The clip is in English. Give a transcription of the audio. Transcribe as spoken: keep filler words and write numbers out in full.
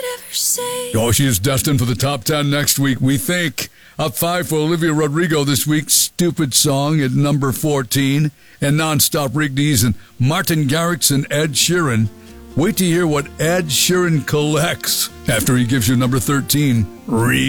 could ever say. Oh, she is destined for the top ten next week, we think. Up five for Olivia Rodrigo this week, Stupid Song at number fourteen. And Nonstop Rigby's and Martin Garrix and Ed Sheeran. Wait to hear what Ed Sheeran collects after he gives you number thirteen, Re